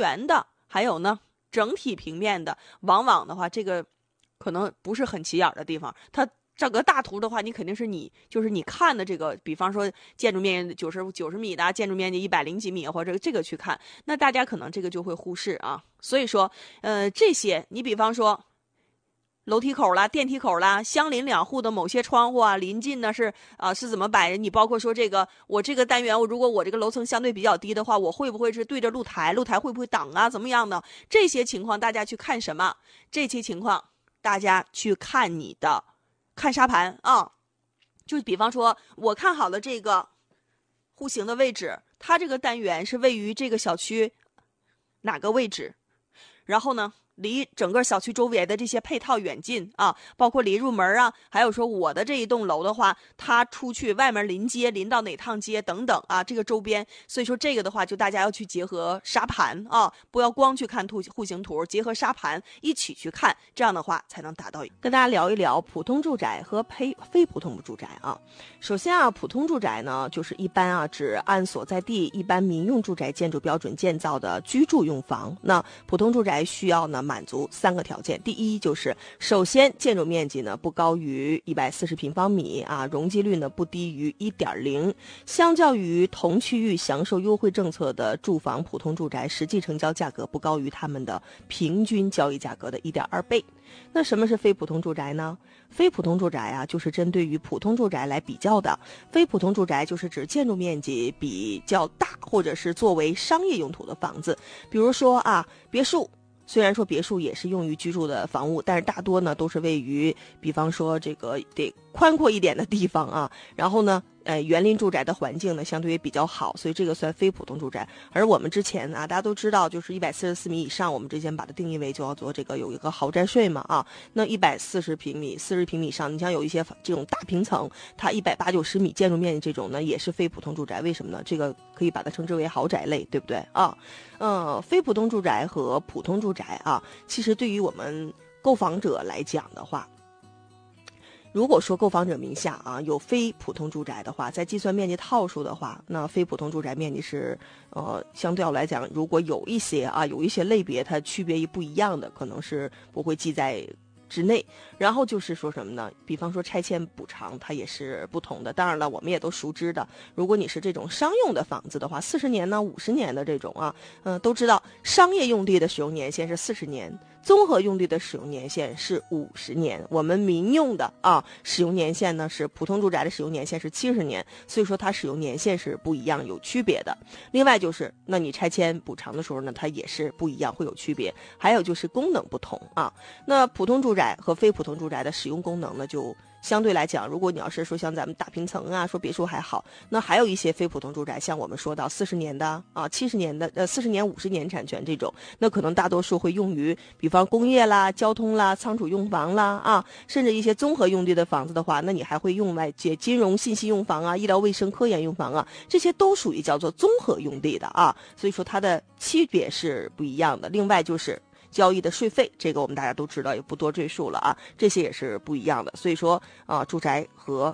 元的，还有呢整体平面的，往往的话这个可能不是很起眼的地方，它整个大图的话，你肯定是就是你看的这个，比方说建筑面积90米的，建筑面积100几米，或者这个去看，那大家可能这个就会忽视啊。所以说，这些你比方说楼梯口啦、电梯口啦，相邻两户的某些窗户啊，临近呢是怎么摆的？你包括说我这个单元，如果我这个楼层相对比较低的话，我会不会是对着露台？露台会不会挡啊？怎么样的？这些情况大家去看什么？这些情况大家去看看沙盘啊。就比方说，我看好了这个户型的位置，它这个单元是位于这个小区哪个位置？然后呢，离整个小区周围的这些配套远近啊，包括离入门啊，还有说我的这一栋楼的话，它出去外面临街，临到哪趟街等等啊，这个周边，所以说这个的话，就大家要去结合沙盘啊，不要光去看户型图，结合沙盘一起去看，这样的话才能达到。 跟大家聊一聊普通住宅和非普通住宅啊。首先啊，普通住宅呢，就是一般啊指按所在地一般民用住宅建筑标准建造的居住用房。那普通住宅需要呢满足3个条件，第一就是首先建筑面积呢不高于140平方米啊，容积率呢不低于1.0，相较于同区域享受优惠政策的住房普通住宅，实际成交价格不高于他们的平均交易价格的1.2倍。那什么是非普通住宅呢？非普通住宅啊，就是针对于普通住宅来比较的。非普通住宅就是指建筑面积比较大，或者是作为商业用途的房子，比如说啊，别墅。虽然说别墅也是用于居住的房屋，但是大多呢都是位于，比方说这个得宽阔一点的地方啊。然后呢，园林住宅的环境呢相对也比较好，所以这个算非普通住宅。而我们之前啊，大家都知道，就是144米以上，我们之前把它定义为就要做这个有一个豪宅税嘛啊。那140平米、40平米以上，你像有一些这种大平层，它180、90米建筑面积这种呢，也是非普通住宅。为什么呢？这个可以把它称之为豪宅类，对不对啊？非普通住宅和普通住宅啊，其实对于我们购房者来讲的话，如果说购房者名下啊有非普通住宅的话，在计算面积套数的话，那非普通住宅面积是相对来讲，如果有一些类别它区别不一样的，可能是不会记在之内。然后就是说什么呢？比方说拆迁补偿，它也是不同的。当然了，我们也都熟知的，如果你是这种商用的房子的话，40年呢、50年的这种啊，都知道商业用地的使用年限是40年，综合用地的使用年限是50年。我们民用的使用年限呢是普通住宅的使用年限是70年，所以说它使用年限是不一样，有区别的。另外就是，那你拆迁补偿的时候呢，它也是不一样，会有区别。还有就是功能不同啊。那普通住宅和非普通住宅的使用功能呢，就相对来讲，如果你要是说像咱们大平层啊，说别墅还好，那还有一些非普通住宅，像我们说到40年的70年的40年、50年产权这种，那可能大多数会用于比方工业啦、交通啦、仓储用房啦甚至一些综合用地的房子的话，那你还会用来接金融信息用房啊、医疗卫生科研用房啊，这些都属于叫做综合用地的所以说它的区别是不一样的。另外就是交易的税费，这个我们大家都知道，也不多赘述了这些也是不一样的。所以说住宅和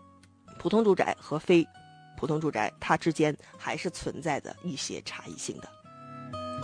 普通住宅和非普通住宅，它之间还是存在着一些差异性的。